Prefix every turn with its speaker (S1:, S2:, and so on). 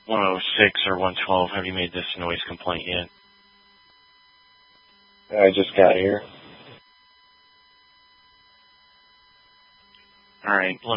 S1: 106 or 112, have you made this noise complaint yet?
S2: I just got here.
S1: All right.